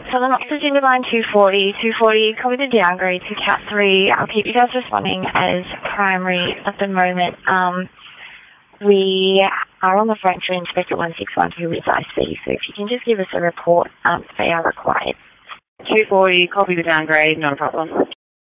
So I'm oxygen to line 240. 240, copy the downgrade to Cat 3. I'll keep you guys responding as primary at the moment. We are on the phone to Inspector 1612 with IC, so if you can just give us a report, they are required. 240, copy the downgrade, not a problem.